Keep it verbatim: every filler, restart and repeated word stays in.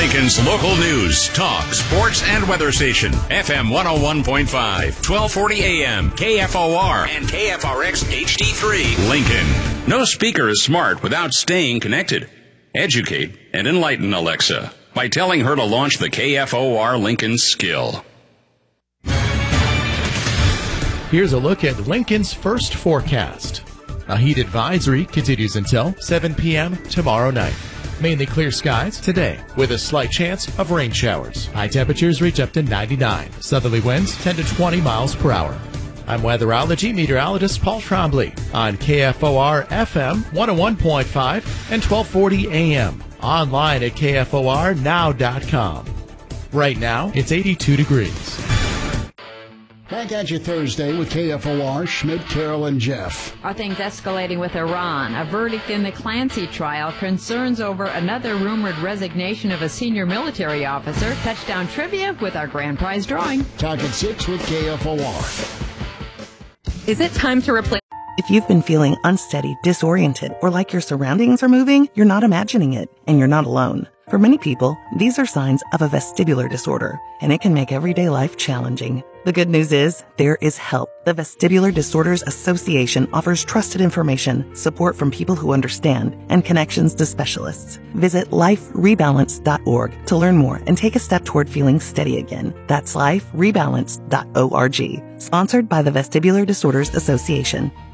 Lincoln's local news, talk, sports, and weather station. F M one oh one point five, twelve forty A M, K F O R, and K F R X H D three. Lincoln. No speaker is smart without staying connected. Educate and enlighten Alexa by telling her to launch the K F O R Lincoln skill. Here's a look at Lincoln's first forecast. A heat advisory continues until seven p.m. tomorrow night. Mainly clear skies today with a slight chance of rain showers. High temperatures reach up to ninety-nine. Southerly winds ten to twenty miles per hour. I'm weatherology meteorologist Paul Trombley on K F O R F M one oh one point five and twelve forty A M. Online at K F O R now dot com. Right now, it's eighty-two degrees. Back at you Thursday with K F O R, Schmidt, Carol, and Jeff. Are things escalating with Iran? A verdict in the Clancy trial, concerns over another rumored resignation of a senior military officer. Touchdown trivia with our grand prize drawing. Talk at six with K F O R. Is it time to replace? If you've been feeling unsteady, disoriented, or like your surroundings are moving, you're not imagining it, and you're not alone. For many people, these are signs of a vestibular disorder, and it can make everyday life challenging. The good news is, there is help. The Vestibular Disorders Association offers trusted information, support from people who understand, and connections to specialists. Visit life rebalance dot org to learn more and take a step toward feeling steady again. That's life rebalance dot org. Sponsored by the Vestibular Disorders Association.